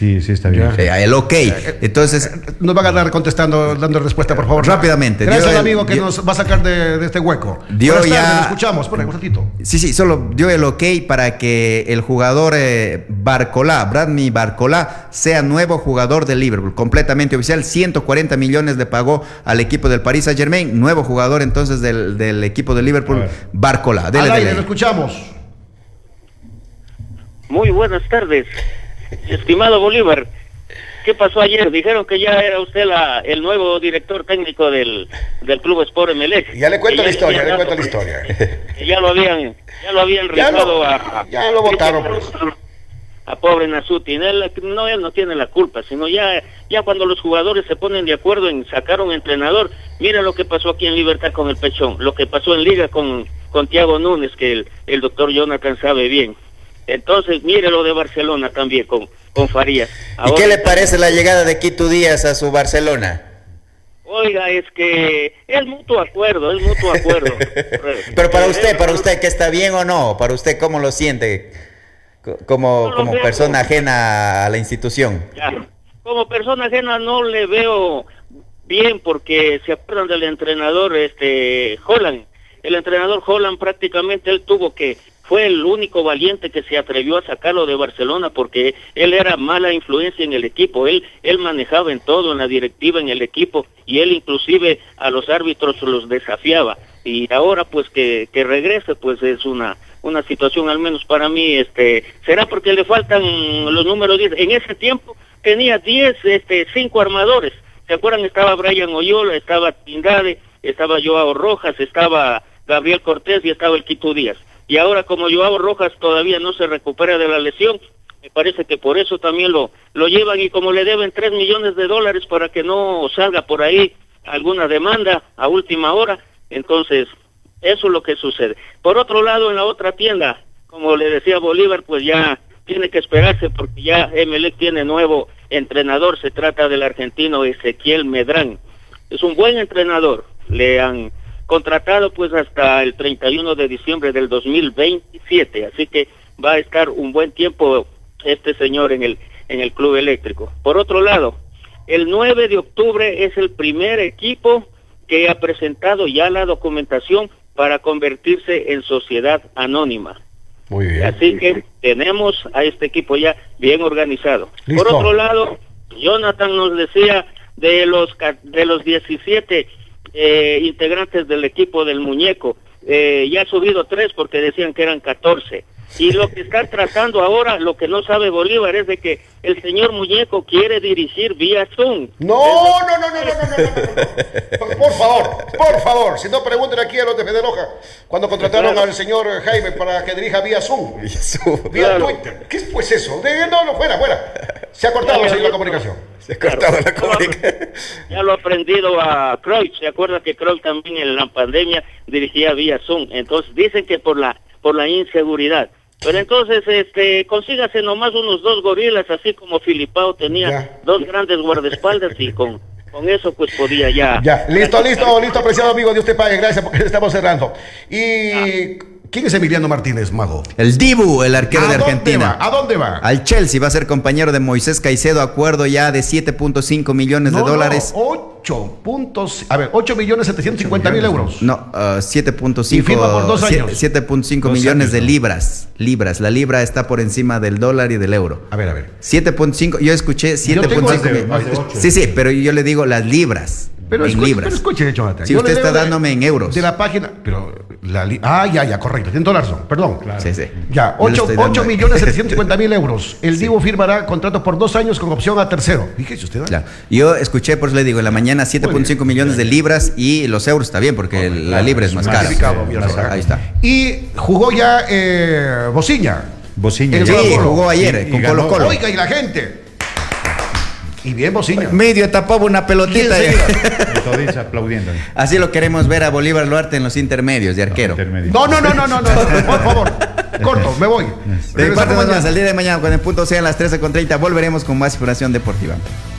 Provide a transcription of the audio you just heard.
Sí, sí, está bien. El ok. Entonces, nos van a dar contestando, dando respuesta, por favor. Rápidamente. Gracias al amigo que nos va a sacar de este hueco. Dio Buenas ya. tardes, lo escuchamos, por un ratito. Sí, solo dio el ok para que el jugador Bradley Barcolá, sea nuevo jugador de Liverpool. Completamente oficial. 140 millones le pagó al equipo del Paris Saint-Germain. Nuevo jugador entonces del equipo de Liverpool, Barcolá. Dele. Lo escuchamos. Muy buenas tardes, estimado Bolívar. ¿Qué pasó ayer? Dijeron que ya era usted el nuevo director técnico del Club Sport Emelec. Ya le cuento la historia, Ya lo habían rizado ya lo votaron. A pobre Nasuti. Él no tiene la culpa, sino ya cuando los jugadores se ponen de acuerdo en sacar un entrenador. Mira lo que pasó aquí en Libertad con el Pechón, lo que pasó en Liga con Thiago Núñez, que el doctor Jonathan sabe bien. Entonces, mire lo de Barcelona también con Farías. Ahora, ¿y qué le parece la llegada de Quito Díaz a su Barcelona? Oiga, es que es mutuo acuerdo. Pero para usted, ¿que está bien o no? Para usted, ¿cómo lo siente? Como persona ajena a la institución. Ya. Como persona ajena no le veo bien, porque se acuerdan del entrenador Holland. El entrenador Holland prácticamente fue el único valiente que se atrevió a sacarlo de Barcelona, porque él era mala influencia en el equipo. Él manejaba en todo, en la directiva, en el equipo, y él inclusive a los árbitros los desafiaba. Y ahora pues que regrese, pues es una situación, al menos para mí, será porque le faltan los números 10. En ese tiempo tenía 5 armadores. ¿Se acuerdan? Estaba Brian Oyola, estaba Tindade, estaba Joao Rojas, estaba Gabriel Cortés y estaba el Quito Díaz. Y ahora, como Joao Rojas todavía no se recupera de la lesión, me parece que por eso también lo llevan, y como le deben $3 millones para que no salga por ahí alguna demanda a última hora, entonces eso es lo que sucede. Por otro lado, en la otra tienda, como le decía Bolívar, pues ya tiene que esperarse, porque ya Emelec tiene nuevo entrenador. Se trata del argentino Ezequiel Medrán. Es un buen entrenador. Le han contratado pues hasta el 31 de diciembre del 2027, así que va a estar un buen tiempo este señor en el Club Eléctrico. Por otro lado, el 9 de octubre es el primer equipo que ha presentado ya la documentación para convertirse en sociedad anónima. Muy bien. Así que tenemos a este equipo ya bien organizado. Listo. Por otro lado, Jonathan nos decía de los 17 integrantes del equipo del Muñeco, ya ha subido 3 porque decían que eran 14. Y lo que está tratando ahora, lo que no sabe Bolívar, es de que el señor Muñeco quiere dirigir vía Zoom. No. Por favor, si no, pregunten aquí a los de Federoja, cuando contrataron al señor Jaime para que dirija vía Zoom, vía Twitter. ¿Qué es pues eso? No, fuera. Se ha cortado la comunicación. Ya lo ha aprendido a Cruyff. Se acuerda que Cruyff también en la pandemia dirigía vía Zoom. Entonces dicen que por la inseguridad. Pero entonces, consígase nomás unos 2 gorilas, así como Filipao tenía 2 grandes guardaespaldas, y con eso pues podía ya. Listo, apreciado amigo, Dios te pague, gracias, porque estamos cerrando. Y ¿quién es Emiliano Martínez, Mago? El Dibu, el arquero de Argentina. ¿A dónde va? Al Chelsea, va a ser compañero de Moisés Caicedo, acuerdo ya de $7.5 millones. 8.750.000 euros. No, 7.5. Y firma por 2 años. 7.5 millones de libras. La libra está por encima del dólar y del euro. A ver. 7.5, yo escuché 7.5. Sí, pero yo le digo las libras. Pero libras. Pero escuche, Jonathan. Si usted está dándome en euros. De la página, pero ya, correcto, tiene toda la razón, perdón. Claro. Sí. Ya, 8.750.000 euros. El Dibu firmará contrato por 2 años con opción a tercero. Fíjese usted. Claro. Yo escuché, por eso le digo, en la mañana 7.5 millones de libras, y los euros está bien, porque la libra es más cara. Ahí está. Y jugó ya Bociña. Sí, jugó ayer con Colo-Colo. Oiga, y la gente. Y bien, Bociña. Medio tapaba una pelotita. Todos aplaudiendo. Así lo queremos ver a Bolívar Luarte en los intermedios de arquero. No, por favor. Corto, me voy. De mi parte, al día de mañana, cuando en punto sean las 13:30, volveremos con más información deportiva.